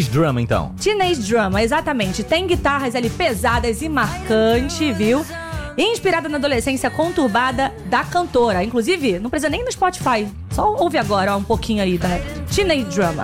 Drama, então. Teenage Drama, exatamente. Tem guitarras ali pesadas e marcantes, viu? Inspirada na adolescência conturbada da cantora. Inclusive, não precisa nem no Spotify. Só ouve agora, ó, um pouquinho aí da Teenage Drama.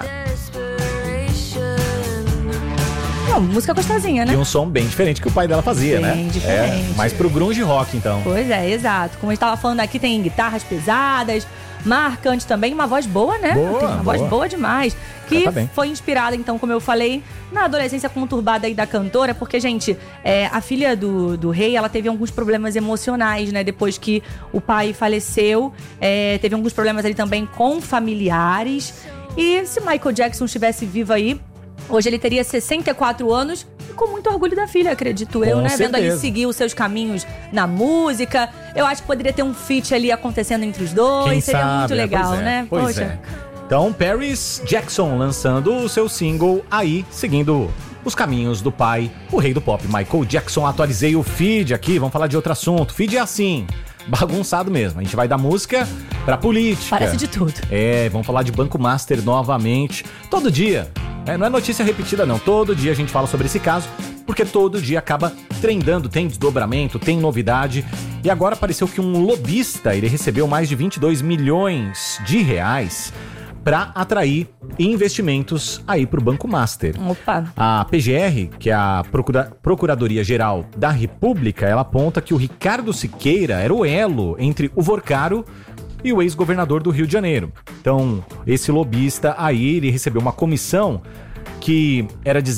Música gostosinha, né? E um som bem diferente que o pai dela fazia, né? Bem diferente. Mais pro grunge rock, então. Pois é, exato. Como a gente tava falando aqui, tem guitarras pesadas, marcantes também, uma voz boa, né? Boa, tem uma voz boa demais. Que tá bem. foi inspirada, então, como eu falei, na adolescência conturbada aí da cantora, porque, gente, a filha do rei, ela teve alguns problemas emocionais, né? Depois que o pai faleceu, teve alguns problemas ali também com familiares. E se Michael Jackson estivesse vivo aí, hoje ele teria 64 anos e com muito orgulho da filha, acredito eu, né? certeza. Vendo ali seguir os seus caminhos na música. Eu acho que poderia ter um feat ali acontecendo entre os dois. Quem seria sabe, muito legal, né? Pois Poxa. é. Então, Paris Jackson lançando o seu single aí, seguindo os caminhos do pai, o rei do pop, Michael Jackson. Atualizei o feed aqui, vamos falar de outro assunto. Feed é assim, bagunçado mesmo. A gente vai da música pra política. Parece de tudo. Vamos falar de Banco Master novamente. Todo dia. Não é notícia repetida, não. Todo dia a gente fala sobre esse caso, porque todo dia acaba trendando, tem desdobramento, tem novidade. E agora apareceu que um lobista, ele recebeu mais de 22 milhões de reais para atrair investimentos aí pro Banco Master. Opa. A PGR, que é a Procuradoria-Geral da República, ela aponta que o Ricardo Siqueira era o elo entre o Vorcaro e o ex-governador do Rio de Janeiro. Então, esse lobista aí, ele recebeu uma comissão que era de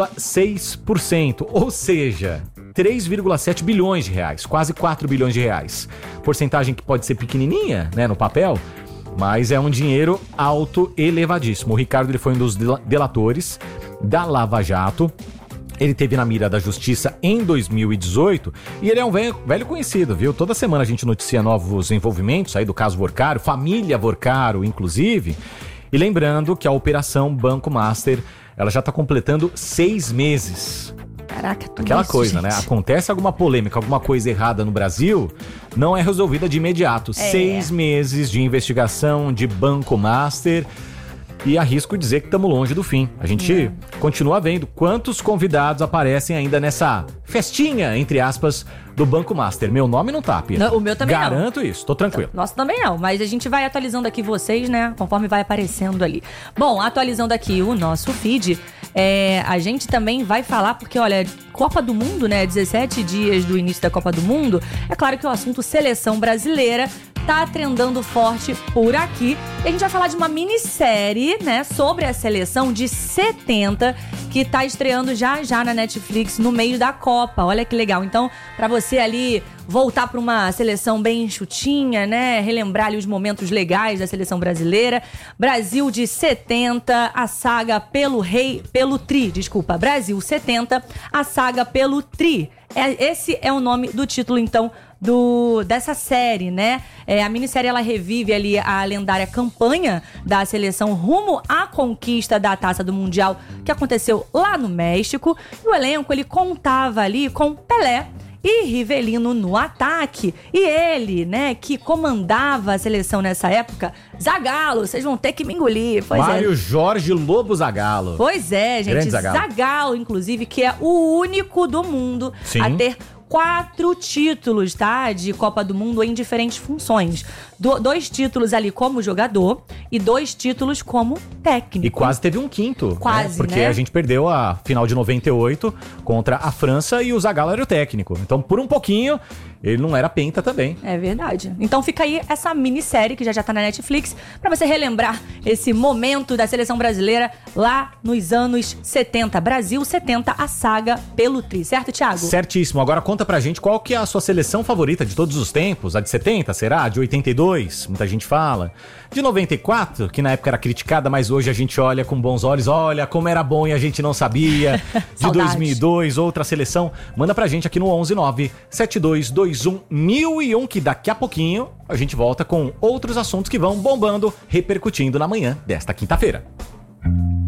0,6%, ou seja, 3,7 bilhões de reais, quase 4 bilhões de reais. Porcentagem que pode ser pequenininha, né, no papel, mas é um dinheiro alto, elevadíssimo. O Ricardo, ele foi um dos delatores da Lava Jato. Ele teve na mira da justiça em 2018 e ele é um velho conhecido, viu? Toda semana a gente noticia novos envolvimentos aí do caso Vorcaro, família Vorcaro, inclusive. E lembrando que a Operação Banco Master, ela já tá completando 6 meses. Caraca, tudo Aquela isso, coisa, gente. né? Acontece alguma polêmica, alguma coisa errada no Brasil, não é resolvida de imediato. 6 meses de investigação de Banco Master. E arrisco dizer que estamos longe do fim. A gente continua vendo quantos convidados aparecem ainda nessa festinha, entre aspas, do Banco Master. Meu nome não tá, Pia. Não, o meu também Garanto isso, tô tranquilo. Nossa, também não, mas a gente vai atualizando aqui vocês, né, conforme vai aparecendo ali. Bom, atualizando aqui o nosso feed, a gente também vai falar, porque olha, Copa do Mundo, né, 17 dias do início da Copa do Mundo, é claro que o assunto seleção brasileira tá trendando forte por aqui. E a gente vai falar de uma minissérie, né, sobre a seleção de 70, que tá estreando já na Netflix no meio da Copa. Olha que legal. Então, pra você ali voltar pra uma seleção bem enxutinha, né, relembrar ali os momentos legais da seleção brasileira. Brasil de 70, a saga pelo Brasil 70, a saga pelo Tri. Esse é o nome do título, então, dessa série, né? A minissérie, ela revive ali a lendária campanha da seleção rumo à conquista da Taça do Mundial, que aconteceu lá no México. E o elenco, ele contava ali com Pelé e Rivelino no ataque. E ele, né, que comandava a seleção nessa época, Zagallo, vocês vão ter que me engolir. Mário Jorge Lobo Zagallo. Pois é, gente. Grande Zagallo. Zagallo, inclusive, que é o único do mundo a ter 4 títulos, tá? De Copa do Mundo em diferentes funções. 2 títulos ali como jogador e 2 títulos como técnico. E quase teve um quinto. Quase, né? Porque né? a gente perdeu a final de 98 contra a França e o Zagallo era o técnico. Então, por um pouquinho, ele não era penta também. É verdade. Então fica aí essa minissérie que já tá na Netflix pra você relembrar esse momento da seleção brasileira lá nos anos 70. Brasil 70, a saga pelo Tri. Certo, Thiago? Certíssimo. Agora conta pra gente qual que é a sua seleção favorita de todos os tempos. A de 70, será? A de 82? Muita gente fala. De 94, que na época era criticada, mas hoje a gente olha com bons olhos. Olha como era bom e a gente não sabia. De 2002, outra seleção. Manda pra gente aqui no 11972211001, que daqui a pouquinho a gente volta com outros assuntos que vão bombando, repercutindo na manhã desta quinta-feira.